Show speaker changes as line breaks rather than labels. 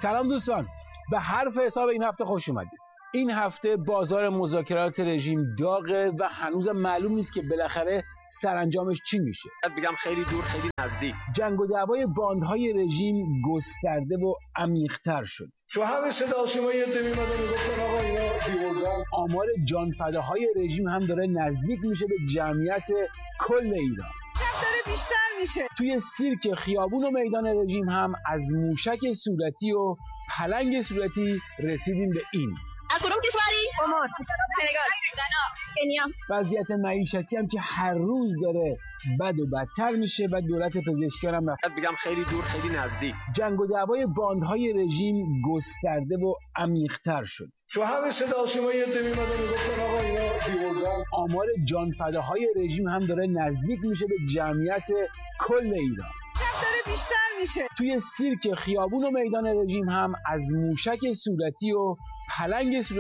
سلام دوستان، به حرف حساب این هفته خوش اومدید. این هفته بازار مذاکرات رژیم داغه و هنوز معلوم نیست که بالاخره سرانجامش چی میشه.
بگم خیلی دور خیلی نزدیک.
جنگ و دعوای باندهای رژیم گسترده و عمیق‌تر شد.
تو همین صدا سیما یه عده میمدن میگفتن آقا اینا بی‌وزن.
آمار جانفداهای رژیم هم داره نزدیک میشه به جمعیت کل ایران.
داره بیشتر میشه.
توی سیرک خیابون و میدان رژیم هم از موشک صورتی و پلنگ صورتی رسیدیم به این.
از کدوم کشوری؟ عمان، سنگال، غانا، کنیا.
وضعیت معیشتی هم که هر روز داره بد و بدتر میشه و دولت پزشکیان هم
بگم خیلی دور خیلی نزدیک.
جنگ و دعوای باندهای رژیم گسترده و عمیق‌تر شد.
تو همین صدا سیما یه عده میمدن میگفتن آقا اینا بی‌وزن.
آمار جانفداهای رژیم هم داره نزدیک میشه به جمعیت کل ایران.
داره بیشتر میشه.
توی سیرک خیابون و میدان رژیم هم از موشک صورتی و پلنگ صورتی